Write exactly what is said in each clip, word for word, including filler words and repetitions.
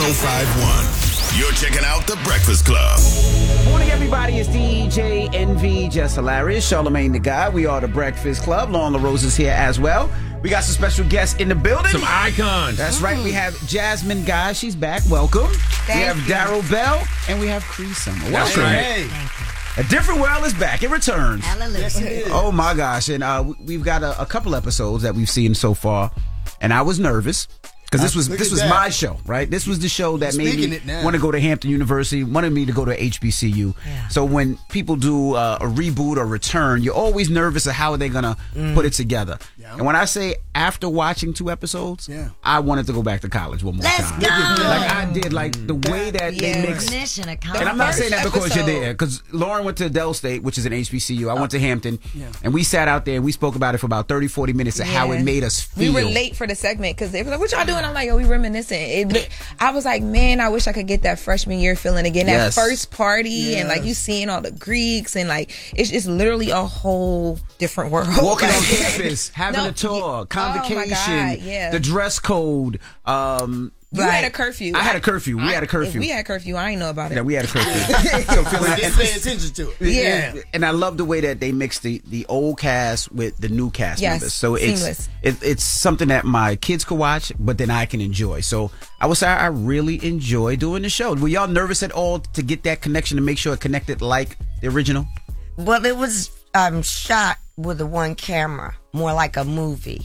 oh five one. You're checking out The Breakfast Club. Morning, everybody. It's D J Envy, Just Hilarious, Charlamagne the Guy. We are The Breakfast Club. Lauren LaRose is here as well. We got some special guests in the building. Some icons. That's right. We have Jasmine Guy. She's back. Welcome. Thank we have you. Daryl Bell. And we have Cree Summer. That's Welcome. right. A Different World is back. It returns. Hallelujah. Yes, it is. Oh, my gosh. And uh, we've got a, a couple episodes that we've seen so far. And I was nervous. Because this was Look this at was that. my show, right? This was the show that made Speaking me it now. want to go to Hampton University, wanted me to go to H B C U. Yeah. So when people do uh, a reboot or return, you're always nervous of how they're going to put it together. Yeah. And when I say after watching two episodes, Yeah. I wanted to go back to college one more Let's time. go. Like I did, like the way that they mix. Definition of And I'm not college. saying that because you're episode. there, because Lauren went to Dell State, which is an H B C U. I went to Hampton, Yeah. and we sat out there and we spoke about it for about thirty, forty minutes of how Yeah. it made us We feel. were late for the segment because they were like, "What y'all doing?" I'm like, "Oh, we reminiscing." It, I was like, "Man, I wish I could get that freshman year feeling again. That Yes. first party and like Yes. you seeing all the Greeks and like it's just literally a whole different world." Walking on Like- campus, having No, a tour, yeah. Oh, my convocation, God, yeah. the dress code. Um, You had a curfew. I had a curfew. We had a If curfew. we had curfew. I ain't know about it. Yeah, we had a curfew. So feeling I didn't pay attention to it. Yeah. And I love the way that they mix the, the old cast with the new cast Yes, members. So it's seamless. it, it's something that my kids could watch, but then I can enjoy. So I would say I really enjoy doing the show. Were y'all nervous at all to get that connection to make sure it connected like the original? Well, it was um, shot with a one camera, more like a movie.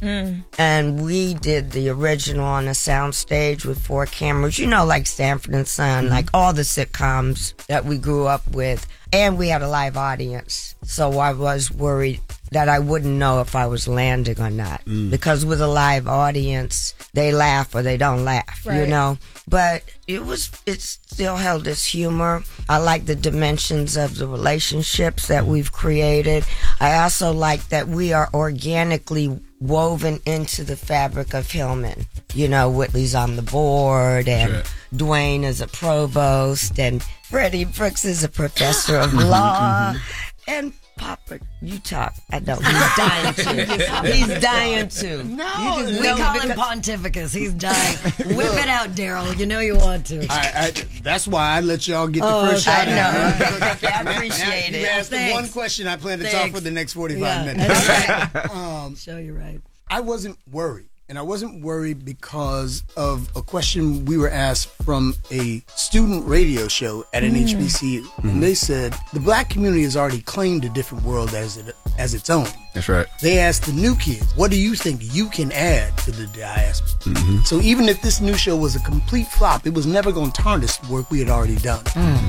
And we did the original on a sound stage with four cameras, you know, like Stanford and Son, like all the sitcoms that we grew up with. And we had a live audience. So I was worried that I wouldn't know if I was landing or not. Because with a live audience, they laugh or they don't laugh, you Right. know. But it was, it still held its humor. I like the dimensions of the relationships that we've created. I also like that we are organically woven into the fabric of Hillman. You know, Whitley's on the board and Sure. Dwayne is a provost and Freddie Brooks is a professor of law. And Papa, you talk. I know. He's dying to. He's dying to. No, You just We know call because- him Pontificus. He's dying. Whip it out, Daryl. You know you want to. I, I, that's why I let y'all get the Oh, first I shot. know. at it. I appreciate You it. asked the Thanks. one question I plan to talk Thanks. for the next forty-five Yeah, minutes. that's right. Um, Show you right. I wasn't worried. And I wasn't worried because of a question we were asked from a student radio show at an H B C U. And they said, the black community has already claimed a different world as it, as its own. That's right. They asked the new kids, what do you think you can add to the diaspora? So even if this new show was a complete flop, it was never going to tarnish the work we had already done.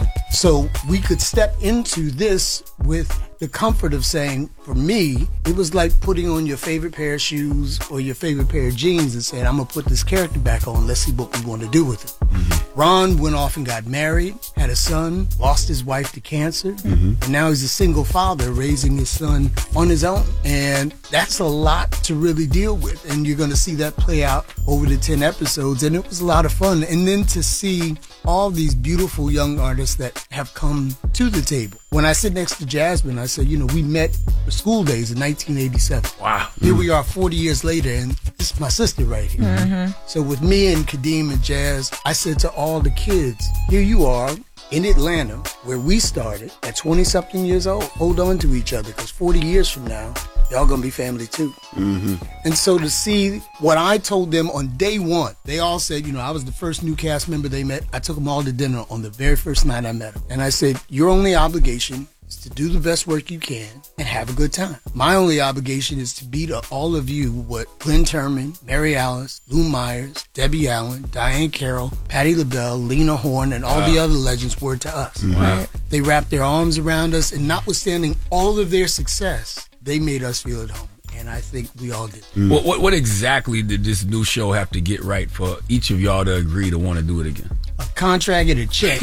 So we could step into this with the comfort of saying, for me, it was like putting on your favorite pair of shoes or your favorite pair of jeans and saying, I'm going to put this character back on. Let's see what we want to do with it. Ron went off and got married, had a son, lost his wife to cancer, and now he's a single father raising his son on his own. And that's a lot to really deal with. And you're going to see that play out over the ten episodes. And it was a lot of fun. And then to see all these beautiful young artists that have come to the table. When I sit next to Jasmine, I said, you know, we met for school days in nineteen eighty-seven. Wow. Here we are forty years later, and this is my sister right here. So with me and Kadeem and Jazz, I said to all the kids, here you are in Atlanta, where we started at twenty-something years old. Hold on to each other, because forty years from now, y'all gonna be family too. And so to see what I told them on day one, they all said, you know, I was the first new cast member they met. I took them all to dinner on the very first night I met them. And I said, your only obligation is to do the best work you can and have a good time. My only obligation is to be to all of you what Glenn Turman, Mary Alice, Lou Myers, Debbie Allen, Diane Carroll, Patti LaBelle, Lena Horne, and all the other legends were to us. They wrapped their arms around us, and notwithstanding all of their success, they made us feel at home. And I think we all did. What, what what exactly did this new show have to get right for each of y'all to agree to want to do it again? A contract and a check. I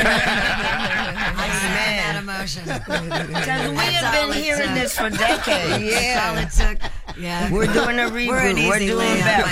stand that emotion. Because we have been hearing this for decades. Yeah. That's all it took. Yeah. We're doing a reboot. We're an We're easy doing layup. better.